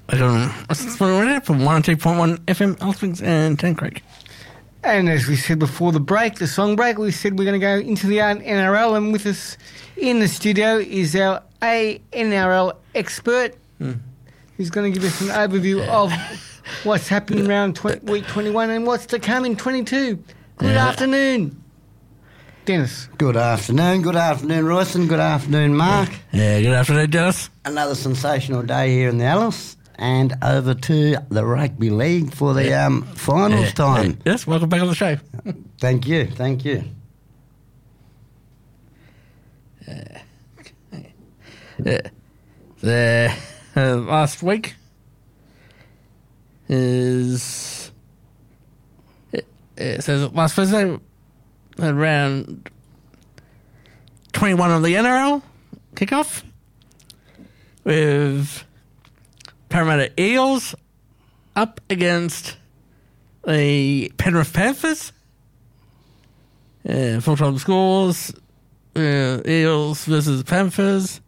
From 102.1 FM, Alice Springs and Tan Creek. And as we said before the break, the song break, we said we're going to go into the NRL, and with us in the studio is our NRL expert who's going to give us an overview of what's happening around week 21 and what's to come in 22. Good afternoon, Dennis. Good afternoon, Royce, and good afternoon, Mark. Yeah, good afternoon, Dennis. Another sensational day here in the Alice, and over to the Rugby League for the finals time. Yes, welcome back on the show. Thank you. Last week is... It says last Thursday, around 21 of the NRL kickoff, with Parramatta Eels up against the Penrith Panthers. Full-time scores, Eels versus Panthers.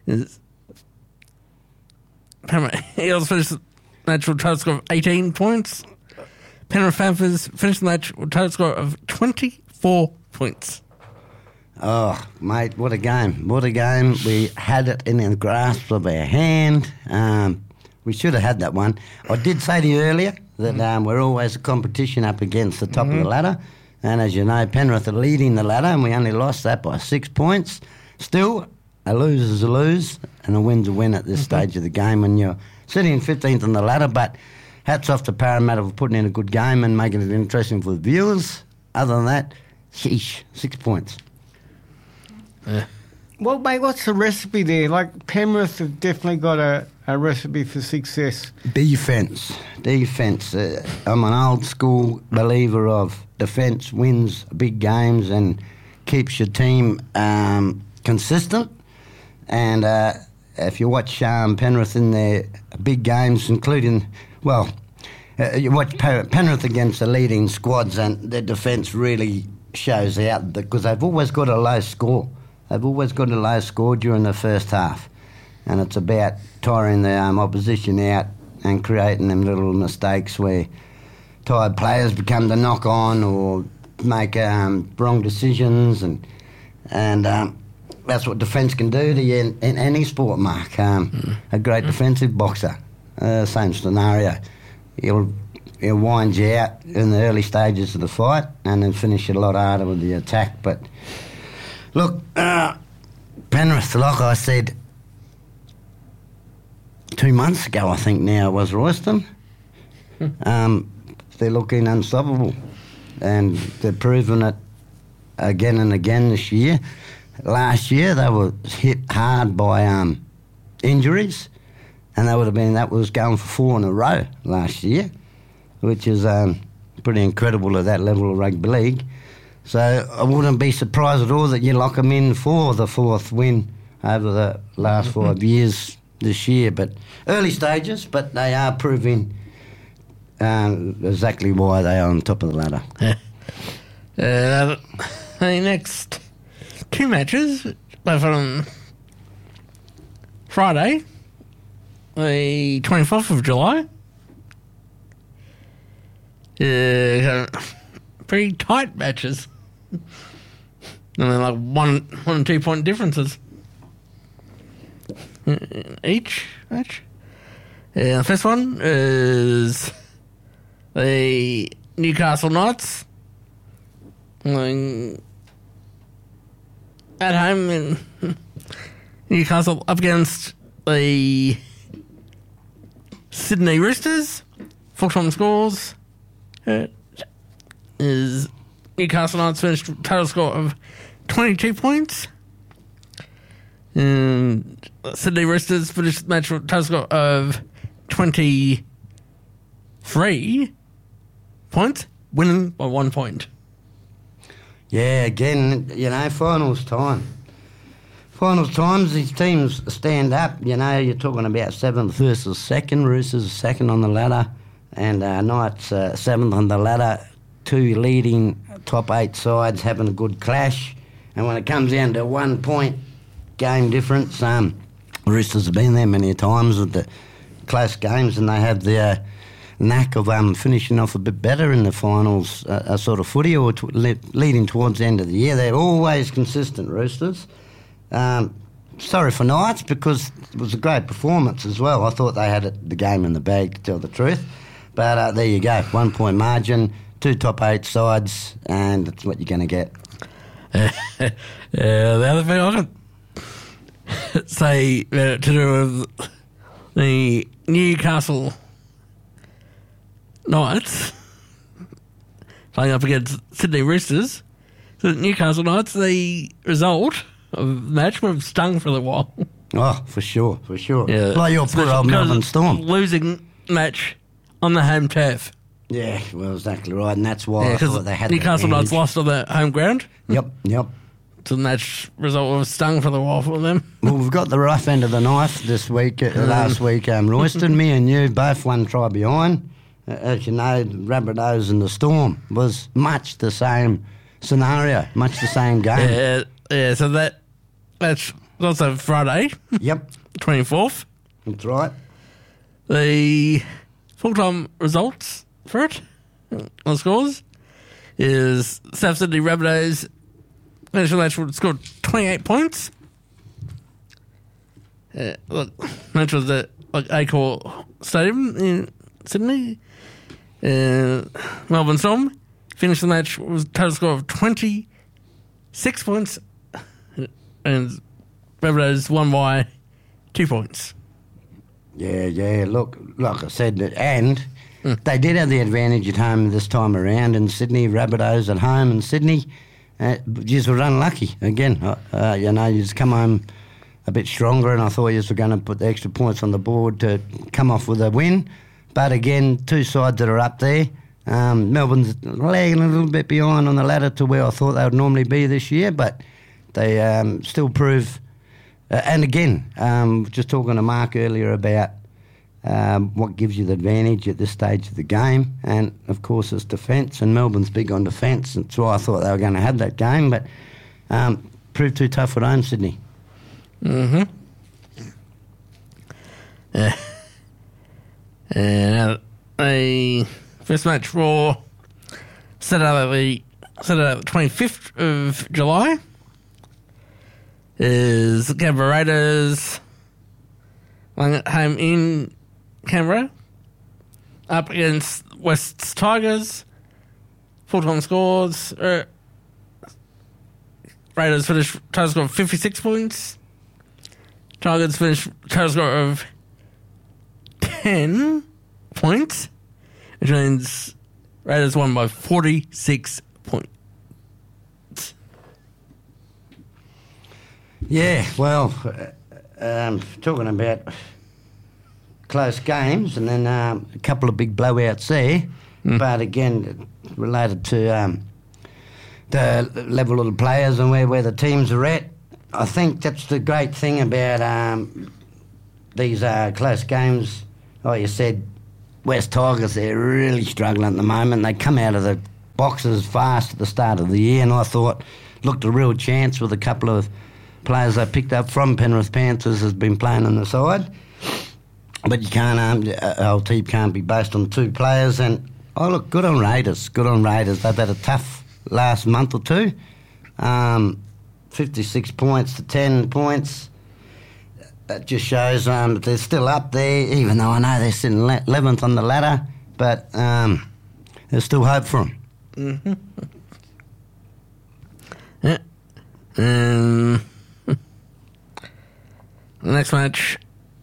Parramatta Eels finished the natural total score of 18 points. Penrith Panthers finished the match with a total score of 24 points. Oh, mate, what a game. What a game. We had it in the grasp of our hand. We should have had that one. I did say to you earlier that we're always a competition up against the top of the ladder. And as you know, Penrith are leading the ladder, and we only lost that by 6 points. Still, a lose is a lose, and a win's a win at this stage of the game when you're sitting in 15th on the ladder. But hats off to Parramatta for putting in a good game and making it interesting for the viewers. Other than that, sheesh, 6 points. Well, mate, what's the recipe there? Like, Penrith have definitely got a recipe for success. Defence. I'm an old school believer of defence wins big games and keeps your team consistent. And if you watch Penrith in their big games, including, you watch Penrith against the leading squads, and their defence really shows out because they've always got a low score. They've always got a low score during the first half, and it's about tiring the opposition out and creating them little mistakes where tired players become the knock-on or make wrong decisions, and that's what defence can do to you in any sport, Mark. A great defensive boxer, same scenario. He'll wind you out in the early stages of the fight and then finish a lot harder with the attack. But look, Penrith, like I said 2 months ago, I think now it was, Royston. They're looking unstoppable, and they're proving it again and again this year. Last year they were hit hard by injuries, and that was going for 4 in a row last year, which is pretty incredible at that level of rugby league. So I wouldn't be surprised at all that you lock them in for the 4th win over the last 5 years this year. But early stages, but they are proving exactly why they are on top of the ladder. The next 2 matches, both on Friday, the 24th of July. Pretty tight matches. I mean, like 1 and 2 point differences each match. The first one is the Newcastle Knights at home in Newcastle up against the Sydney Roosters. Full-time scores is Newcastle Knights finished with a total score of 22 points. And Sydney Roosters finished the match with a total score of 23 points, winning by 1 point. Yeah, again, finals time. Finals times, these teams stand up. You're talking about 7th versus 2nd. Roosters are 2nd on the ladder, and Knights 7th on the ladder. 2 leading top 8 sides having a good clash. And when it comes down to 1 point game difference, Roosters have been there many times with the close games, and they have the knack of finishing off a bit better in the finals, a sort of footy, or leading towards the end of the year. They're always consistent, Roosters. Sorry for Knights, because it was a great performance as well. I thought they had the game in the bag, to tell the truth. But there you go, 1 point margin, 2 top 8 sides, and that's what you're going to get. The other thing I could say to do with the Newcastle Knights playing up against Sydney Roosters. So Newcastle Knights, the result of the match would have stung for a while. Oh, for sure. Yeah, like your poor old Melbourne Storm. Losing match on the home turf. Yeah, well, exactly right, and that's why I thought they had Newcastle Knights lost on their home ground. Yep. So the match result would have stung for a while for them. Well, we've got the rough end of the knife this week. Last week, Royston, me and you, both one try behind. As you know, Rabbitohs and the Storm was much the same scenario, much the same game. Yeah. So that's also Friday. Yep. 24th. That's right. The full-time results for it, on scores, is South Sydney Rabbitohs finished the match with scored 28 points. Match was at Accor Stadium in Sydney. Melbourne Storm finished the match with a total score of 26 points, and Rabbitohs won by 2 points. Yeah. Look, like I said, and they did have the advantage at home this time around in Sydney. Rabbitohs at home in Sydney. Just were unlucky again. You just come home a bit stronger, and I thought you were going to put the extra points on the board to come off with a win. But again, two sides that are up there. Melbourne's lagging a little bit behind on the ladder to where I thought they would normally be this year, but they still prove. And again, just talking to Mark earlier about what gives you the advantage at this stage of the game, and of course it's defence, and Melbourne's big on defence, and so I thought they were going to have that game, but proved too tough at home, Sydney. Mm-hmm. And the first match for Saturday the 25th of July is Canberra Raiders playing at home in Canberra up against West's Tigers. Full-time scores. Raiders finished total score of 56 points. Tigers finished total score of 10 points, which means Raiders won by 46 points. Yeah, well, talking about close games, and then a couple of big blowouts there, but again, related to the level of the players and where the teams are at. I think that's the great thing about these close games. Like you said, West Tigers, they're really struggling at the moment. They come out of the boxes fast at the start of the year, and I thought looked a real chance with a couple of players they picked up from Penrith Panthers has been playing on the side. But you can't, our team can't be based on two players. And, look, good on Raiders. They've had a tough last month or two. 56 points to 10 points. That just shows that they're still up there, even though I know they're sitting 11th on the ladder. But there's still hope for them. Mm-hmm. Yeah. The next match,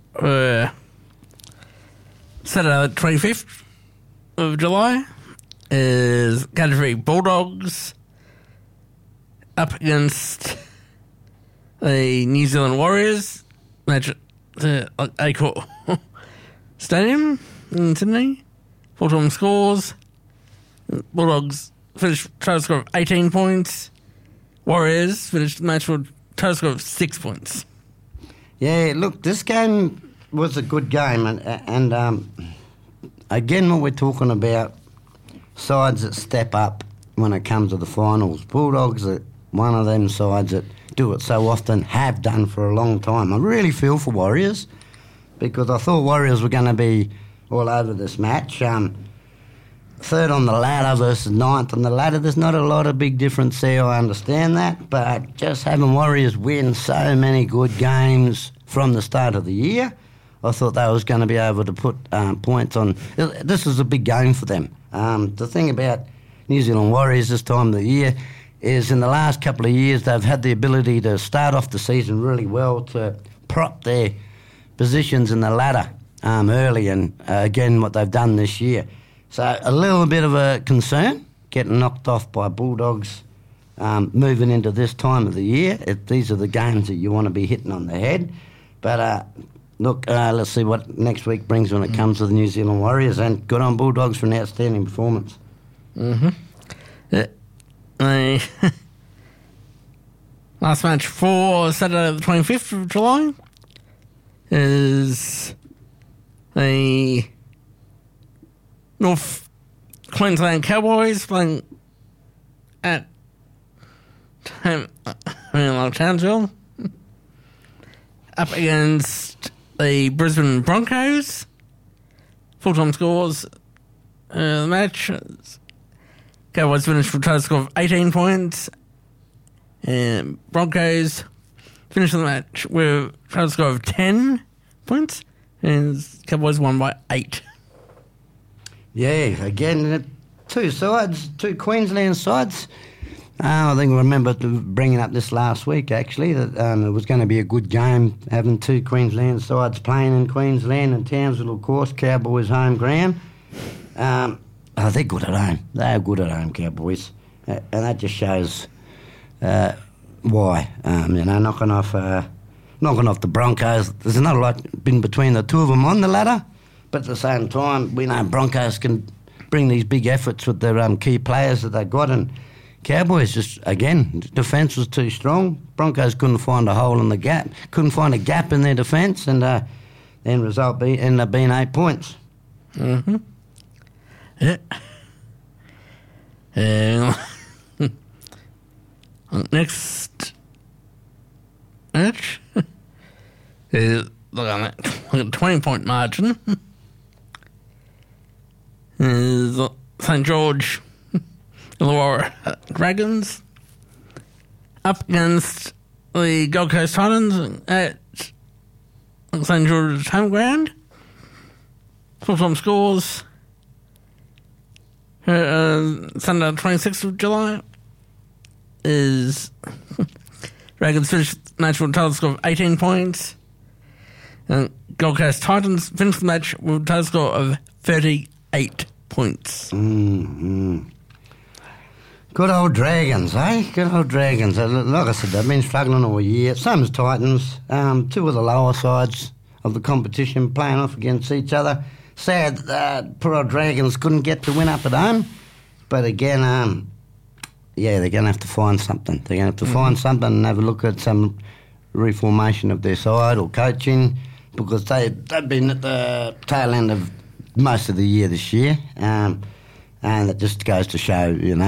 Saturday the 25th of July, is Canterbury Bulldogs up against the New Zealand Warriors. Match at the Accor Stadium in Sydney. Full-time scores. Bulldogs finished total score of 18 points. Warriors finished the match with total score of 6 points. Yeah, look, this game was a good game, and again, what we're talking about, sides that step up when it comes to the finals. Bulldogs are one of them sides that do it so often, have done for a long time. I really feel for Warriors. because I thought Warriors were going to be all over this match. Third on the ladder versus ninth on the ladder, there's not a lot of big difference there, I understand that, but just having Warriors win so many good games from the start of the year, I thought they was going to be able to put points on. This is a big game for them. The thing about New Zealand Warriors this time of the year is in the last couple of years they've had the ability to start off the season really well, to prop their positions in the ladder early, and again what they've done this year. So a little bit of a concern, getting knocked off by Bulldogs moving into this time of the year. These are the games that you want to be hitting on the head. But look, let's see what next week brings when it comes to the New Zealand Warriors, and good on Bulldogs for an outstanding performance. Last match for Saturday the 25th of July is the North Queensland Cowboys playing at Townsville up against the Brisbane Broncos. Full-time scores the match. Cowboys finished with a total score of 18 points, and Broncos finished the match with a total score of 10 points, and Cowboys won by 8. Yeah, again, two sides, two Queensland sides. I think I remember bringing up this last week, actually, that it was going to be a good game, having two Queensland sides playing in Queensland, and Townsville, of course, Cowboys' home ground. They're good at home. They are good at home, Cowboys. And that just shows why. Knocking off the Broncos. There's not a lot been between the two of them on the ladder, but at the same time, we know Broncos can bring these big efforts with their key players that they've got, and Cowboys just, again, defence was too strong. Broncos couldn't find a hole in the gap, couldn't find a gap in their defence, and end result ended up being 8 points. Mm-hmm. Yeah. Next match is, look at that, 20-point margin, is St. George Illawarra Dragons up against the Gold Coast Titans at St. George's home ground. Full-time scores Sunday, 26th of July, is Dragons finished the match with a total score of 18 points, and Gold Coast Titans finished the match with a total score of 38 points. Mm-hmm. Good old Dragons, eh? Good old Dragons. Like I said, they've been struggling all year. Same as Titans. Two of the lower sides of the competition playing off against each other. Sad that poor old Dragons couldn't get the win up at home. But again, they're going to have to find something. They're going to have to find something and have a look at some reformation of their side or coaching, because they've been at the tail end of most of the year this year. And it just goes to show,